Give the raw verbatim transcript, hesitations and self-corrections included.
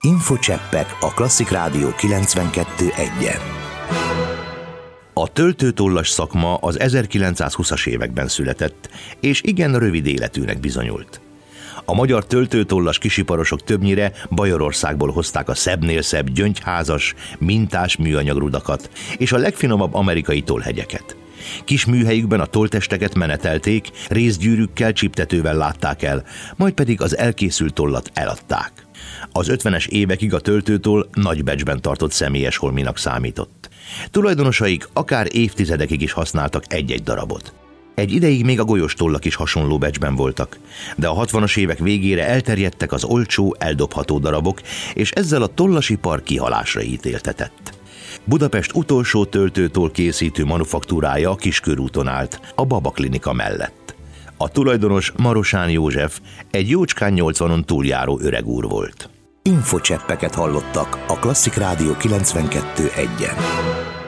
Infocseppek a Klasszik Rádió kilencvenkettő egyen. A töltőtollas szakma az ezerkilencszázhúszas években született, és igen rövid életűnek bizonyult. A magyar töltőtollas kisiparosok többnyire Bajorországból hozták a szebbnél szebb gyöngyházas, mintás műanyagrudakat és a legfinomabb amerikai tollhegyeket. Kis műhelyükben a tolltesteket menetelték, részgyűrűkkel, csiptetővel látták el, majd pedig az elkészült tollat eladták. Az ötvenes évekig a töltőtoll nagy becsben tartott személyes holminak számított. Tulajdonosaik akár évtizedekig is használtak egy-egy darabot. Egy ideig még a golyós tollak is hasonló becsben voltak, de a hatvanas évek végére elterjedtek az olcsó, eldobható darabok, és ezzel a tollasipar kihalásra ítéltetett. Budapest utolsó töltőtoll készítő manufaktúrája a Kiskörúton állt, a Baba Klinika mellett. A tulajdonos Marosán József egy jócskán nyolcvanon túljáró öreg úr volt. Infocseppeket hallottak a Klasszik Rádió kilencvenkettő egyen.